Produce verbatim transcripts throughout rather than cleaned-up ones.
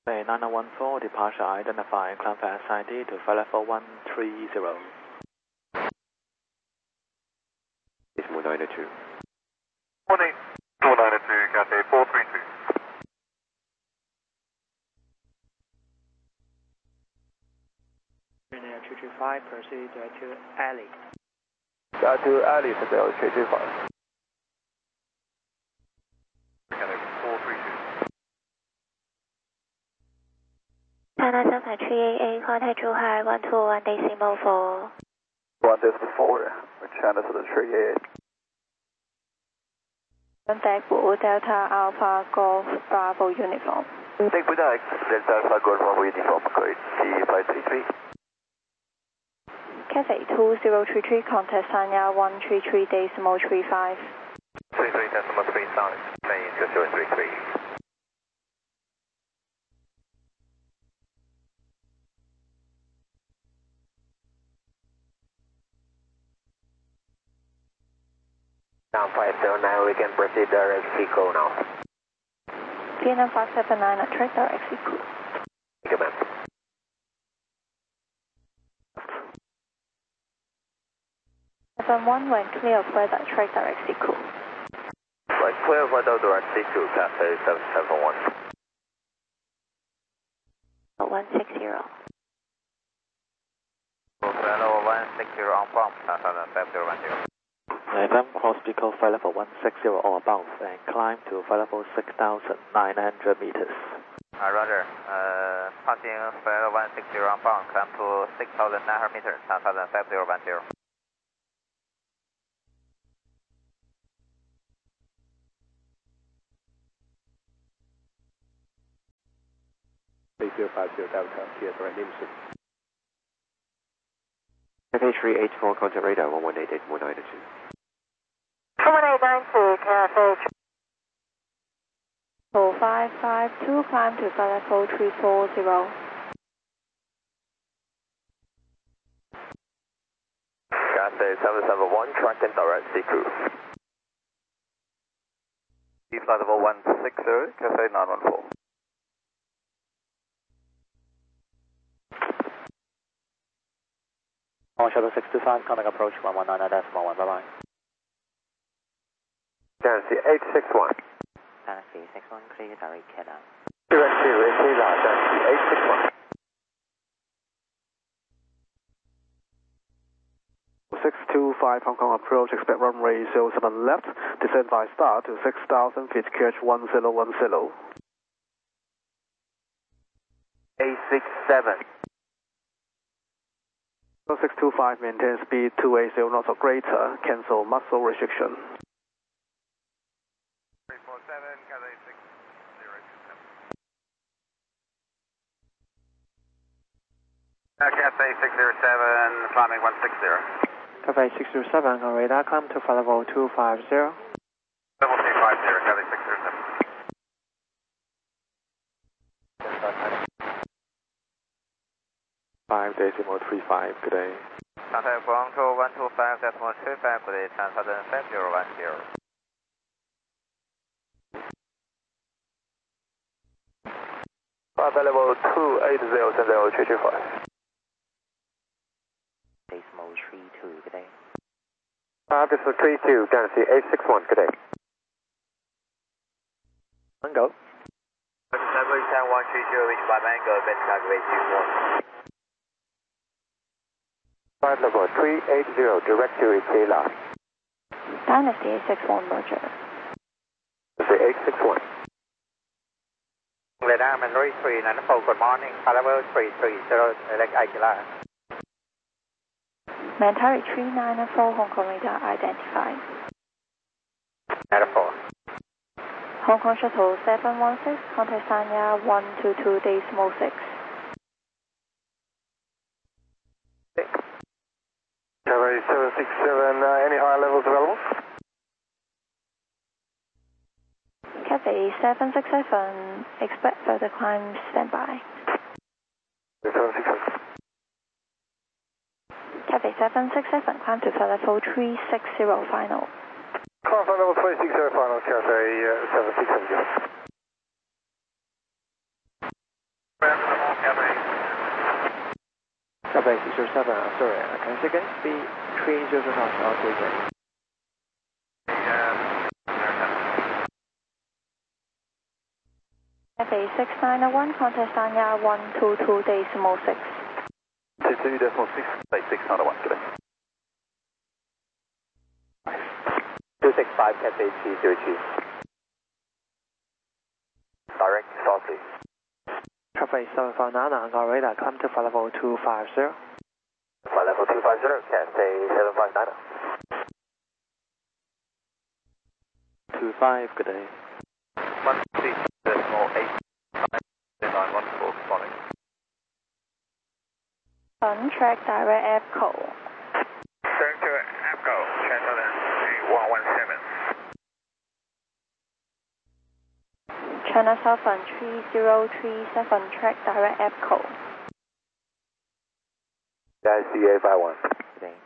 nine nine one four, departure identified, climb fast S I D to flight level one three zero. It's Moon nine two. Morning, two nine two, Cathay four three two. two two five, proceed direct to alley. Direct to alley, Hotel three two five. Cathay four three two. China Southern three eight eight, contact Zhu Hai one two one decimal four. one decimal four, China Southern three eight eight. Contact Delta Alpha Golf Bravo Uniform. Contact Delta Alpha Golf Bravo Uniform, code C five three three. Cathay two zero three three, contact Sanya one three three decimal three five. three three decimal three five, main two zero three three. Down five seven nine, we can proceed direct Seco now. Vietnam five seven nine, track direct Seco. Thank you, ma'am. seven one, when clear of weather, track direct Seco. Right, clear of weather, direct Seco, Cathay seven seven one. one six zero. Level one six zero on bomb, China Southern five zero one zero. F M cross Pico flight level one six zero or above and climb to flight level six thousand nine hundred meters. Uh, Roger, uh, passing flight level one six zero on bomb, climb to six thousand nine hundred meters, China Southern five zero one zero. eight zero five zero Delta, here, direct Nimson. Cathay three eight four, contact radar one one eight eight one nine two. one eight nine two, Cathay. four five five two, climb to flight level three four zero. Cathay seven seven one, track and direct Seco. Flight level one six zero, Cathay nine one four. On shuttle six two five, contact approach one one nine nine decimal one, bye bye. Galaxy eight six one. Galaxy six one, clear direct Canada. Direct to Ikeda, Galaxy eight six one. six two five Hong Kong approach, expect runway zero seven left, descend by star to six thousand feet, Q H one zero one zero. eight six seven. six two five, maintain speed two eighty knots or greater, cancel muscle restriction. three four seven, Cathay six zero two seven. Uh, Cathay six zero seven, climbing one six zero. Cathay six zero seven, on radar, climb to flight level two five zero. Level two five zero, Cathay six zero seven. five decimal three five, good day. Contact Guangzhou one two five decimal three five, good day, China Southern five zero one zero. Flight level two eight zero, send level three two five. Decimal three two, good day. Five decimal three two, Galaxy eight six one, good day. One go. Level ten one three zero, reach by Mango, best calculate two one. Flight level three eight zero, direct to Ikela. Dynasty eight six one, Roger. Galaxy eight six one. Radar Mandarin three nine four, good morning, flight level three three zero, select Aikila. Mandatory three nine four, Hong Kong radar identified. nine four. Hong Kong shuttle seven one six, contact Sanya one two two decimal six. Cathay seven six seven, uh, any higher levels available? Cathay seven six seven, expect further climb, standby. seven six seven. Cathay seven six seven, climb to flight level three six zero final. Climb flight level three six zero final, Cathay uh, seven six seven. Traffic six zero seven, uh, sorry, uh, can you say again? Speed three zero knots, uh, F A six nine one, contact Sanya one two two decimal six. two decimal six, base six nine one, good day. two six five, Cathay T zero two. Direct, Salty. Traffic seven five nine, Angar radar, come to flight level two five zero. Flight level two five zero, Cathay seven five nine. two five, good day. one six decimal eight nine one four, responding. On track direct Echo. Turn to Echo, channel one one seven. China Southern three zero three seven, track direct Echo. That's C A five one. Good day.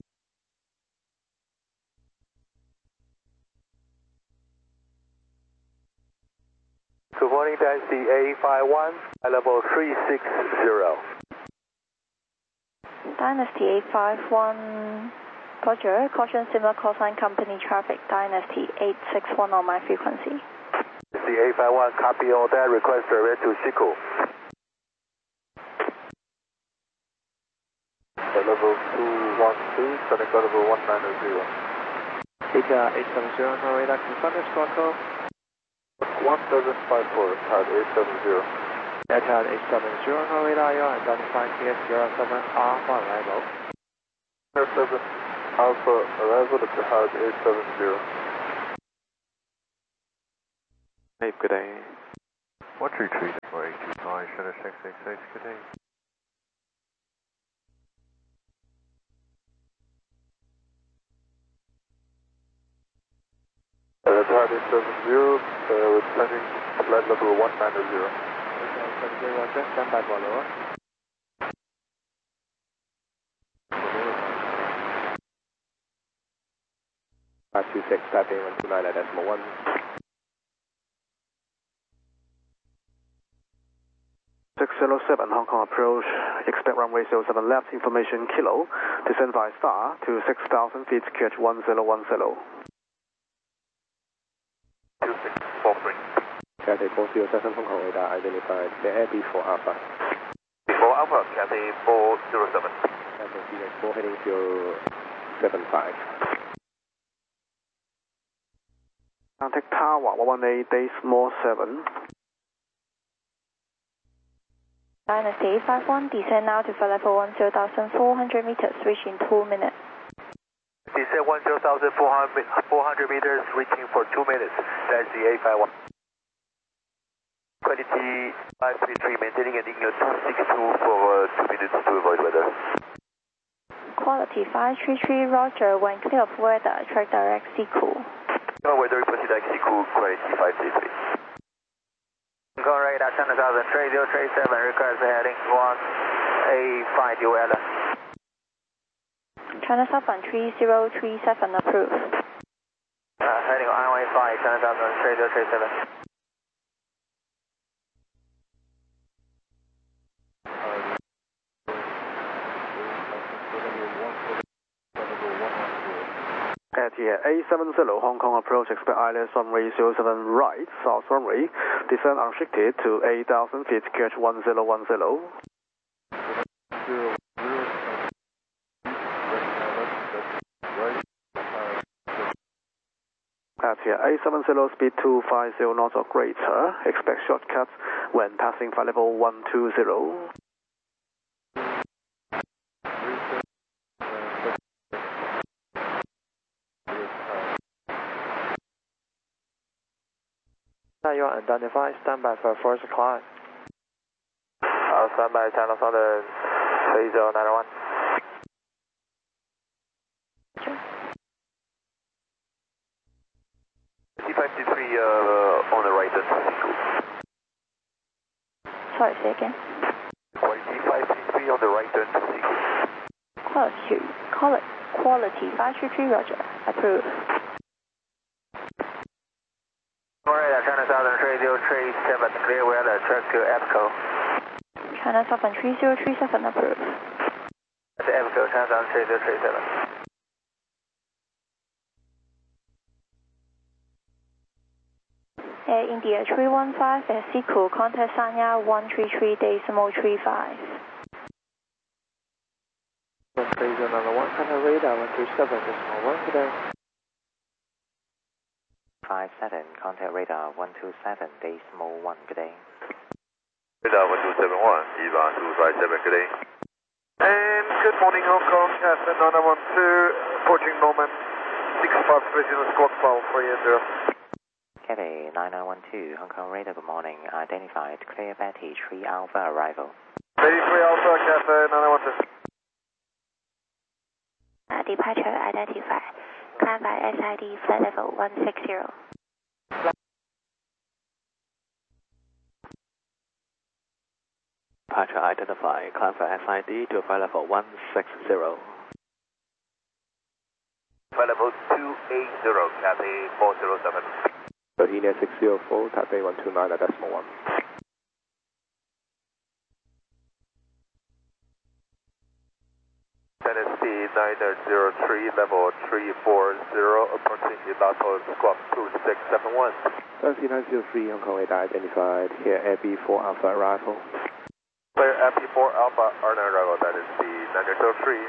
Good morning, that's the A five one, level three six zero. Dynasty eight five one, Roger, caution similar call sign company traffic, Dynasty eight six one on my frequency. The A five one, copy all that, request direct to Shiku. Level two one two, traffic level one nine zero. Eta eight seven zero, no radar, confirm your squawk code. one seven five four, Todd eight seven zero. Eta eight seven zero, no radar, you are identified T S zero seven Alpha arrival. zero seven Alpha arrival at Todd eight seven zero. Hey, good day. one three three four eight two five, Shutter six six six, good day. Uh, Todd eight seven zero, uh, returning flight level one nine zero. Okay, seven zero, just stand by for lower. five two six, tapping one two nine at decimal one. six zero seven, Hong Kong approach, expect runway zero seven left, information kilo, descend by star to six thousand feet, Q H one zero one zero. two six four three. Cathay four zero seven, Hong Kong radar, identified the air before Alpha. Before Alpha, Cathay four zero seven. Cathay C X four heading zero seven five. Contact Tower one one eight decimal seven. Dynasty eight five one, descend now to flight level one zero thousand four hundred meters, reach in two minutes. Descend one zero thousand four hundred meters, reaching for two minutes. That's the A five one. Quality five three three, maintaining an English two six two for uh, two minutes to avoid weather. Quality five three three, Roger, when clear of weather, track direct Siku. No weather, proceed X Siku, quality five three three. Go radar ten thousand, three zero three seven, request heading one A five dual. China Southern three zero three seven, approved. Uh, heading on A five, ten thousand, three zero three seven. At here, A seven zero, Hong Kong approach, expect I L S runway zero seven right, south runway, descend unrestricted to eight thousand feet, Q H one zero one zero. At here, A seven zero, speed two five zero knots or greater, expect shortcuts when passing flight level one two zero. Now you are identified, stand by for first climb. I'll stand by China Southern three zero nine one. T fifty-three uh, on the right at Siku. Sorry, say again. Quality five fifty-three on the right turn to Siku. Quality, quality, quality five three three, Roger, approved. Radar China Southern three zero three seven, clear weather, track to EPCO. China Southern three zero three seven, approved. Delta Echo, China three zero three seven. Air India three one five, at Siku, contact Sanya one three three decimal three five. one three zero nine one, contact radar one three seven decimal one, good day. five seven, contact radar one two seven decimal one, good day. Radar one two seven one, Eva two five seven, good day. And good morning, Hong Kong, S N nine one two, approaching Norman, six five three zero, squawk four three zero. Cathay nine nine one two, Hong Kong radar, good morning, identified, clear Betty three Alpha arrival. Betty three Alpha, Cathay nine nine one two. Uh, departure identified. Climb by S I D flight level one six zero. Departure identified, climb for S I D to flight level one six zero. Flight level two eight zero, Cathay four zero seven. India six zero four, Taipei one two nine decimal one. N S T nine zero three, level three four zero, approaching Ilato squawk two six seven one. N S T nine zero three, Hong Kong radar identified, here Air B four Alpha arrival. Clear Air B four Alpha, Arna arrival, that is the nine zero three.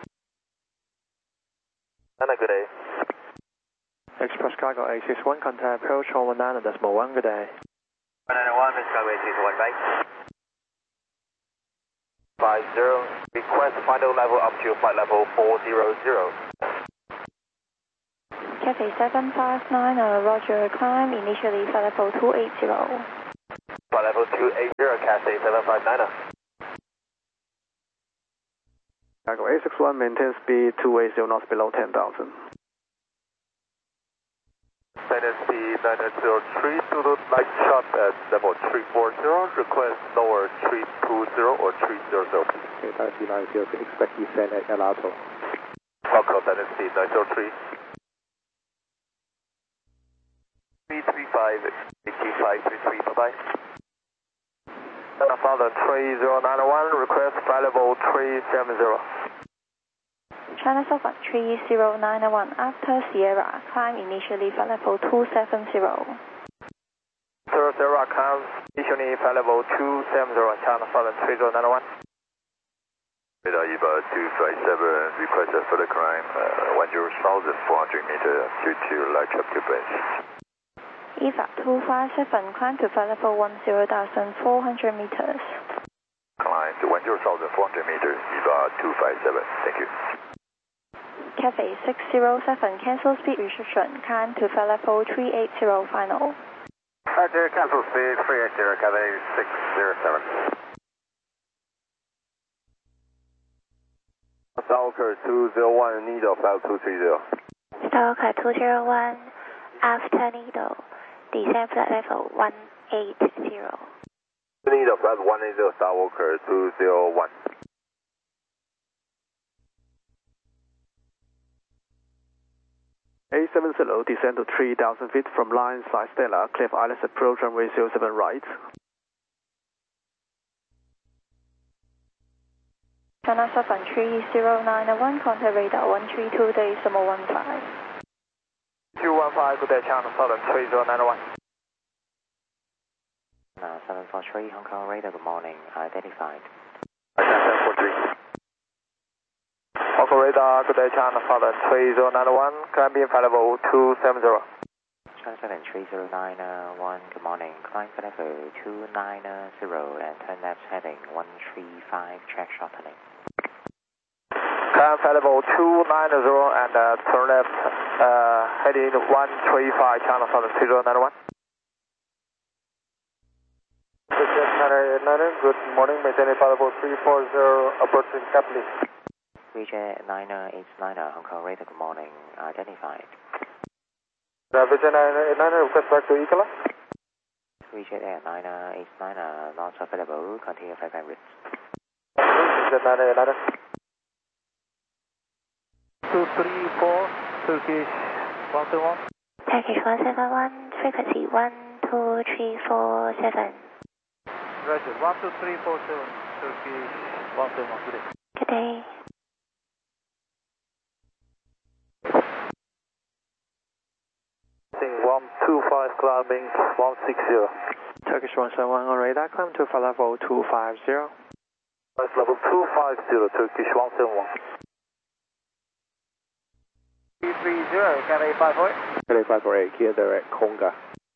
And a good day. Express Cargo eight six one, contact approach one one nine decimal one, good day. one nine one, Miss Cargo eight six one, right? five zero, request final level up to flight level four zero zero. Cathay seven five nine, uh, Roger, climb, initially flight level two eight zero. Flight level two eight zero, Cathay seven five nine. Cargo eight six one, maintain speed two eighty knots below ten thousand. N S T nine zero three, Zulu light shot at level three four zero, request lower three two zero or three zero zero. Okay, N S T nine zero three, expect descent at Ilato. Welcome, N S T nine zero three. three three five, eight five three three, bye-bye. China Southern three zero nine one, request flight level three seven zero. China Southern three zero nine one, after Sierra, climb initially flight level two seven zero. Zero Sierra, climb initially flight level two seven zero, China Southern three zero nine one. Radar Eva two five seven, request a further climb, uh, one zero thousand four hundred meters due to light trap turbulence. Eva two five seven, climb to flight level one zero thousand four hundred meters. Climb to one zero thousand four hundred meters, Eva two five seven, thank you. Cathay six zero seven, cancel speed restriction, climb to flight level three eight zero final. Roger, cancel speed three eight zero, Cathay six zero seven. Stalker two zero one, Needle, flight two three zero. Stalker two zero one, after Needle, descend flight level one eight zero. Needle, flight one eight zero, Stalker two zero one. A seven zero, descend to three thousand feet from line side Stella, Cliff Islands approach runway zero seven right. China Southern three zero nine one, contact radar one three two decimal one five. two one five, good day, China Southern three zero nine one. Uh, seven four three, Hong Kong radar, good morning, identified. seven four three. Hong Kong radar, good day, China Southern three zero nine one, climbing flight level two seven zero. China Southern three zero nine one, good morning, climb flight level two nine zero and turn left heading one three five, track shortening. Climb flight level two nine zero and uh, turn left, uh, heading one three five, China Southern three zero nine one. Good morning, maintaining flight level three four zero, approaching Capley. V J nine eight nine, Hong Kong radar, good morning, identified. Uh, V J nine eight nine, request back to Ikola. V J nine eight nine, not available, continue flight route. V J nine eight nine. two three four, Turkish one two one. Turkish one seven one, frequency one two three four seven. Roger, one two three four seven, Turkish one seven one, good day. Good day. from two five climbing one six zero. Turkish one seven one on radar, climb to flight level two five zero. Flight level two five zero, Turkish one seven one. three three zero, Cathay five four eight. Cathay five four eight, clear direct Konga.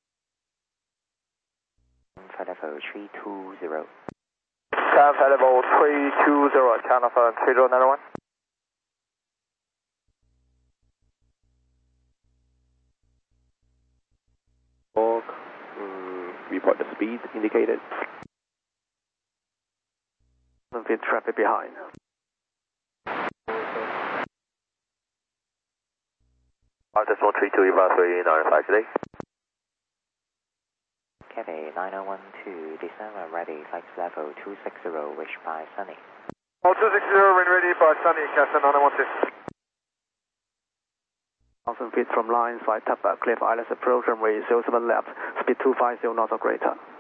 Flight level three two zero. Climb flight level three two zero, China Falcon three zero nine one. Mm, report the speed indicated. Feet traffic behind. Artist one three two, Eva three nine five today. Cathay nine oh one two, descend when ready, flight level two six zero, reach by Sunny. Oh, two six zero, when ready by Sunny, Castle nine one two. one thousand feet from line, flight tap back, clear for I L S approach, runway zero seven left, speed two five zero knots or greater.